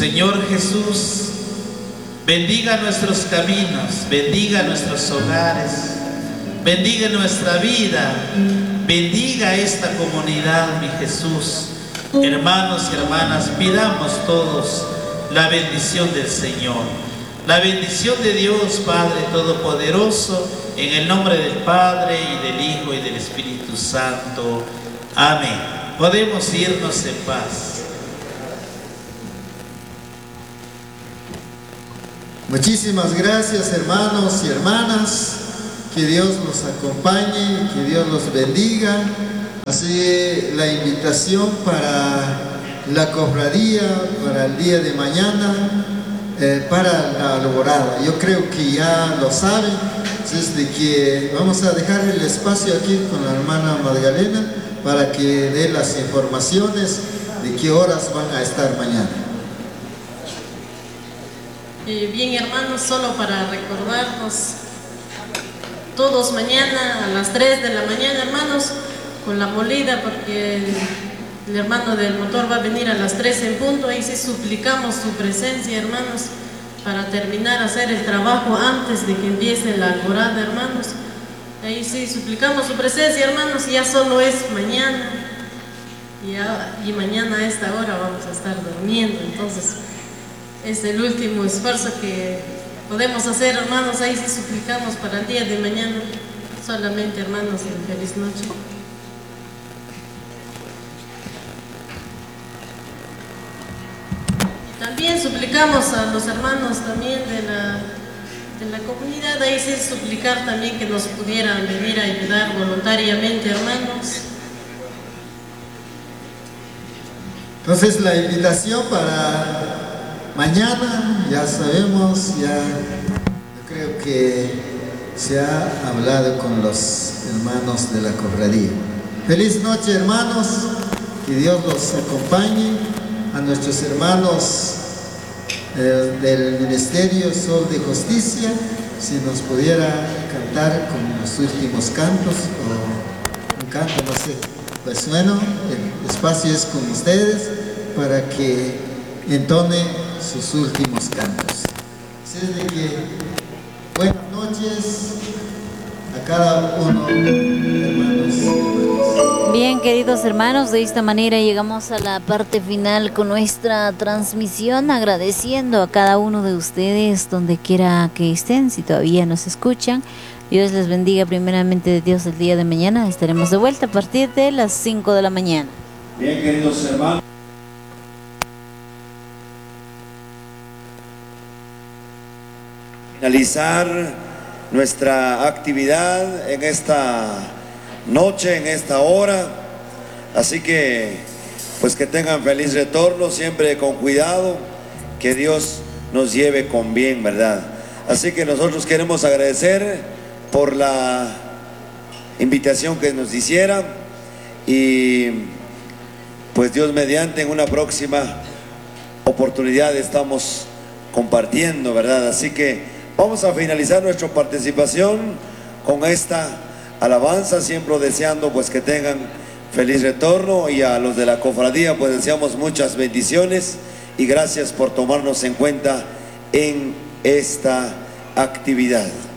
Señor Jesús, bendiga nuestros caminos, bendiga nuestros hogares, bendiga nuestra vida, bendiga esta comunidad, mi Jesús. Hermanos y hermanas, pidamos todos la bendición del Señor, la bendición de Dios Padre Todopoderoso, en el nombre del Padre y del Hijo y del Espíritu Santo. Amén. Podemos irnos en paz. Muchísimas gracias, hermanos y hermanas. Que Dios los acompañe, que Dios los bendiga. Así la invitación para la cofradía, para el día de mañana, para la alborada. Yo creo que ya lo saben, es de que vamos a dejar el espacio aquí con la hermana Magdalena para que dé las informaciones de qué horas van a estar mañana. Bien, hermanos, solo para recordarnos, todos mañana a las 3 de la mañana, hermanos, con la molida, porque el hermano del motor va a venir a las 3 en punto. Ahí sí suplicamos su presencia, hermanos, para terminar a hacer el trabajo antes de que empiece la alborada, hermanos. Ahí sí suplicamos su presencia, hermanos, y ya solo es mañana, y mañana a esta hora vamos a estar durmiendo. Entonces es el último esfuerzo que podemos hacer, hermanos. Ahí sí suplicamos para el día de mañana. Solamente, hermanos, feliz noche. También suplicamos a los hermanos también de la comunidad, ahí sí suplicar también que nos pudieran venir a ayudar voluntariamente, hermanos. Entonces la invitación para mañana, ya sabemos, yo creo que se ha hablado con los hermanos de la cofradía. Feliz noche, hermanos, que Dios los acompañe. A nuestros hermanos del Ministerio Sol de Justicia, si nos pudiera cantar con los últimos cantos, o un canto, no sé. Pues bueno, el espacio es con ustedes para que entonen sus últimos cantos. Así es de que buenas noches a cada uno, hermanos y hermanas. Bien, queridos hermanos, de esta manera llegamos a la parte final con nuestra transmisión, agradeciendo a cada uno de ustedes donde quiera que estén, si todavía nos escuchan. Dios les bendiga primeramente de Dios. El día de mañana estaremos de vuelta a partir de las 5 de la mañana. Bien, queridos hermanos. Finalizar nuestra actividad en esta noche, en esta hora, así que pues que tengan feliz retorno, siempre con cuidado, que Dios nos lleve con bien, ¿verdad? Así que nosotros queremos agradecer por la invitación que nos hiciera, y pues Dios mediante en una próxima oportunidad estamos compartiendo, ¿verdad? Así que vamos a finalizar nuestra participación con esta alabanza, siempre deseando pues que tengan feliz retorno, y a los de la cofradía pues deseamos muchas bendiciones y gracias por tomarnos en cuenta en esta actividad.